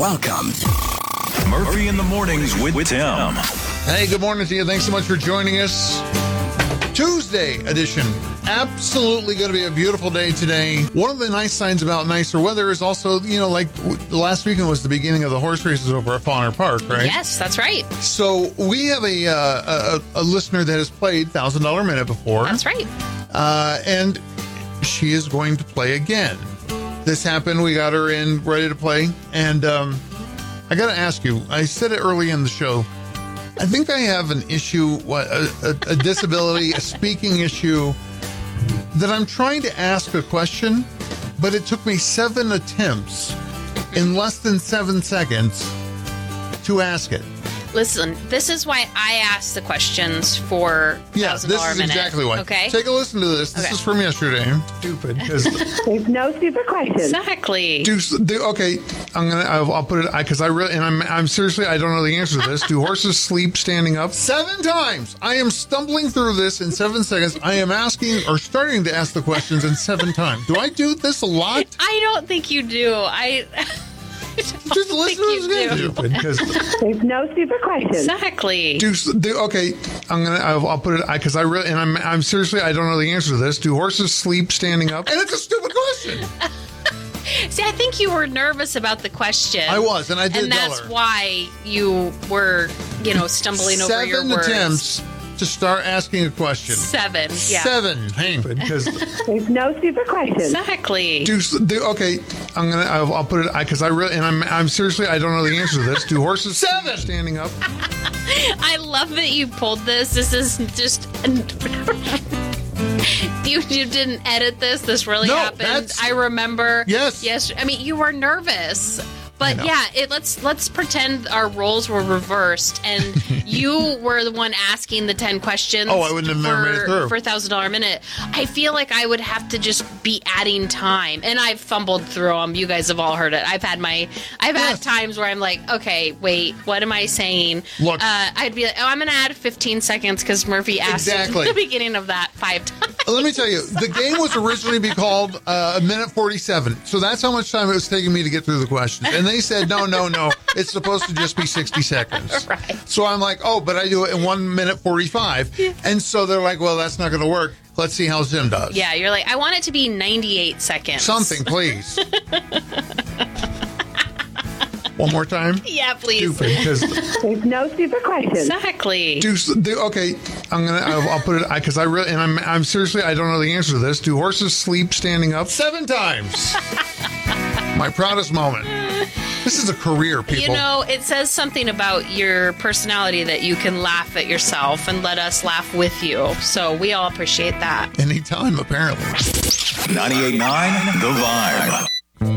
Welcome. Murphy in the Mornings with Tim. Hey, good morning to you. Thanks so much for joining us. Tuesday edition. Absolutely going to be a beautiful day today. One of the nice signs about nicer weather is also, like the last weekend was the beginning of the horse races over at Fauner Park, right? Yes, that's right. So we have a listener that has played $1,000 Minute before. That's right. And she is going to play again. This happened. We got her in ready to play. And I got to ask you, I said it early in the show. I think I have an issue, a disability, a speaking issue, that I'm trying to ask a question, but it took me 7 attempts in less than 7 seconds to ask it. Listen, this is why I asked the questions for $1,000 Yeah, this is minute. exactly why. Okay. Take a listen to this. This is from yesterday. Stupid. There's no stupid question. Exactly. Okay, I'll put it because I'm seriously, I don't know the answer to this. Do horses sleep standing up? 7 times. I am stumbling through this in 7 seconds. I am asking or starting to ask the questions in 7 times. Do I do this a lot? I don't think you do. Just listen to this again. There's no stupid question. Exactly. Okay, I'll put it because I'm seriously, I don't know the answer to this. Do horses sleep standing up? And it's a stupid question. See, I think you were nervous about the question. I was, and I did and tell that's her. why you were, stumbling over your 7 words. attempts to start asking a question. 7. Yeah. 7. Hang on, because There's no stupid question. Exactly. okay, I'll put it because I'm seriously, I don't know the answer to this. Do horses 7 standing up? I love that you pulled this. This is just. You didn't edit this. This really No, happened. I remember. Yes. I mean, you were nervous. But yeah, let's pretend our roles were reversed, and you were the one asking the 10 questions. Oh, I wouldn't have never made it through. For $1,000 Minute. I feel like I would have to just be adding time, and I've fumbled through them. You guys have all heard it. I've had times where I'm like, okay, wait, what am I saying? Look, I'd be like, I'm going to add 15 seconds because Murphy asked at the beginning of that 5 times. Let me tell you, the game was originally be called a minute 47. So that's how much time it was taking me to get through the questions. And they said, no. It's supposed to just be 60 seconds. Right. So I'm like, but I do it in 1 minute 45. Yeah. And so they're like, well, that's not going to work. Let's see how Zim does. Yeah, you're like, I want it to be 98 seconds. Something, please. One more time? Yeah, please. Stupid, because There's no stupid question. Exactly. Okay, I'll put it because I'm seriously, I don't know the answer to this. Do horses sleep standing up? 7 times. My proudest moment. This is a career, people. It says something about your personality that you can laugh at yourself and let us laugh with you. So we all appreciate that. Anytime, apparently. 98.9 The Vibe.